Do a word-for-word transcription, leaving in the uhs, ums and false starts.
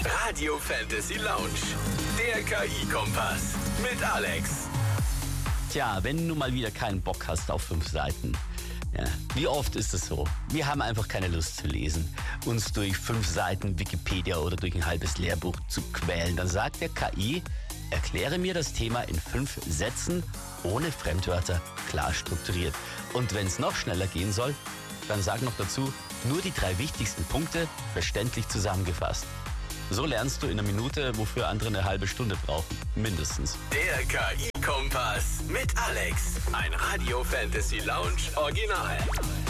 Radio Fantasy Lounge, der K I-Kompass mit Alex. Tja, wenn du mal wieder keinen Bock hast auf fünf Seiten. Ja, wie oft ist es so? Wir haben einfach keine Lust zu lesen, uns durch fünf Seiten Wikipedia oder durch ein halbes Lehrbuch zu quälen. Dann sagt der K I, erkläre mir das Thema in fünf Sätzen, ohne Fremdwörter, klar strukturiert. Und wenn es noch schneller gehen soll, dann sag noch dazu, nur die drei wichtigsten Punkte verständlich zusammengefasst. So lernst du in einer Minute, wofür andere eine halbe Stunde brauchen. Mindestens. Der K I-Kompass mit Alex. Ein Radio Fantasy Lounge Original.